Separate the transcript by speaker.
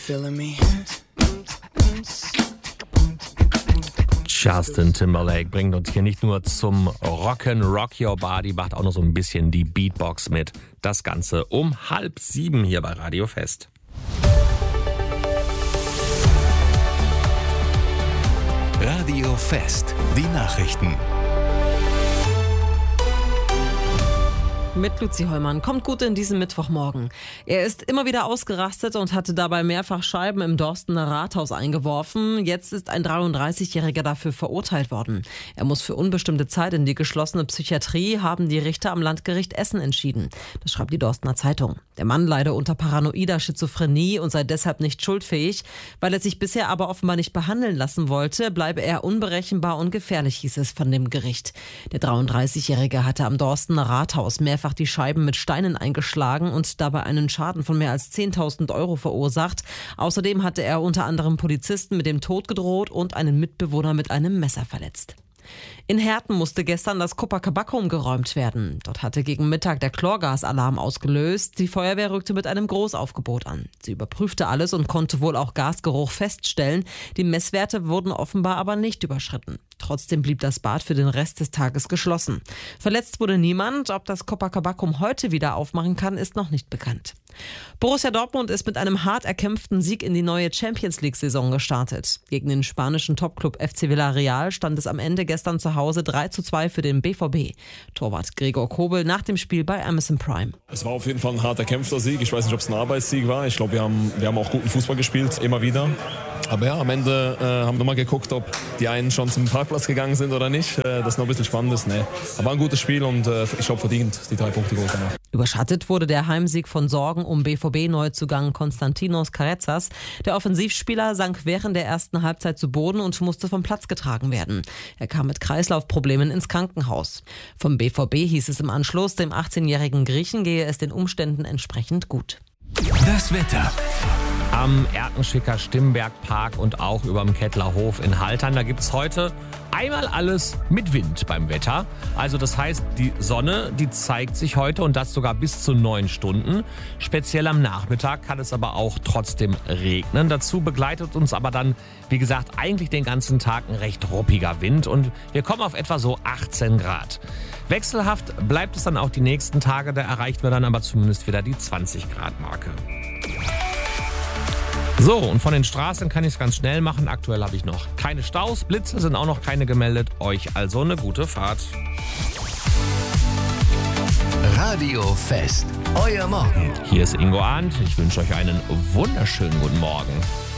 Speaker 1: feeling me?
Speaker 2: Justin Timberlake bringt uns hier nicht nur zum Rock'n Rock Your Body, macht auch noch so ein bisschen die Beatbox mit. Das Ganze um 6:30 hier bei Radio Fest.
Speaker 3: Radio Fest, die Nachrichten.
Speaker 4: Mit Luzi Hollmann. Kommt gut in diesen Mittwochmorgen. Er ist immer wieder ausgerastet und hatte dabei mehrfach Scheiben im Dorstener Rathaus eingeworfen. Jetzt ist ein 33-Jähriger dafür verurteilt worden. Er muss für unbestimmte Zeit in die geschlossene Psychiatrie, haben die Richter am Landgericht Essen entschieden. Das schreibt die Dorstener Zeitung. Der Mann leide unter paranoider Schizophrenie und sei deshalb nicht schuldfähig. Weil er sich bisher aber offenbar nicht behandeln lassen wollte, bleibe er unberechenbar und gefährlich, hieß es von dem Gericht. Der 33-Jährige hatte am Dorstener Rathaus mehrfach die Scheiben mit Steinen eingeschlagen und dabei einen Schaden von mehr als 10.000 € verursacht. Außerdem hatte er unter anderem Polizisten mit dem Tod gedroht und einen Mitbewohner mit einem Messer verletzt. In Herten musste gestern das Copacabana geräumt werden. Dort hatte gegen Mittag der Chlorgasalarm ausgelöst. Die Feuerwehr rückte mit einem Großaufgebot an. Sie überprüfte alles und konnte wohl auch Gasgeruch feststellen. Die Messwerte wurden offenbar aber nicht überschritten. Trotzdem blieb das Bad für den Rest des Tages geschlossen. Verletzt wurde niemand. Ob das Copacabana heute wieder aufmachen kann, ist noch nicht bekannt. Borussia Dortmund ist mit einem hart erkämpften Sieg in die neue Champions-League-Saison gestartet. Gegen den spanischen Topclub FC Villarreal stand es am Ende gestern zu Hause 3:2 für den BVB. Torwart Gregor Kobel nach dem Spiel bei Amazon Prime.
Speaker 5: Es war auf jeden Fall ein hart erkämpfter Sieg. Ich weiß nicht, ob es ein Arbeitssieg war. Ich glaube, wir haben auch guten Fußball gespielt, immer wieder. Aber ja, am Ende haben wir mal geguckt, ob die einen schon zum Parkplatz gegangen sind oder nicht. Das ist noch ein bisschen spannend. Nee. Aber ein gutes Spiel und ich glaube, verdient die 3 Punkte geholt haben.
Speaker 4: Überschattet wurde der Heimsieg von Sorgen um BVB-Neuzugang Konstantinos Carezas. Der Offensivspieler sank während der ersten Halbzeit zu Boden und musste vom Platz getragen werden. Er kam mit Kreislaufproblemen ins Krankenhaus. Vom BVB hieß es im Anschluss, dem 18-jährigen Griechen gehe es den Umständen entsprechend gut.
Speaker 3: Das Wetter.
Speaker 2: Am Erkenschwicker Stimmbergpark und auch überm Kettlerhof in Haltern. Da gibt's heute einmal alles mit Wind beim Wetter. Also das heißt, die Sonne, die zeigt sich heute und das sogar bis zu 9 Stunden. Speziell am Nachmittag kann es aber auch trotzdem regnen. Dazu begleitet uns aber dann, wie gesagt, eigentlich den ganzen Tag ein recht ruppiger Wind und wir kommen auf etwa so 18 Grad. Wechselhaft bleibt es dann auch die nächsten Tage, da erreichen wir dann aber zumindest wieder die 20-Grad-Marke. So, und von den Straßen kann ich es ganz schnell machen. Aktuell habe ich noch keine Staus, Blitze sind auch noch keine gemeldet. Euch also eine gute Fahrt.
Speaker 3: Radio Fest, euer Morgen.
Speaker 2: Hier ist Ingo Arndt. Ich wünsche euch einen wunderschönen guten Morgen.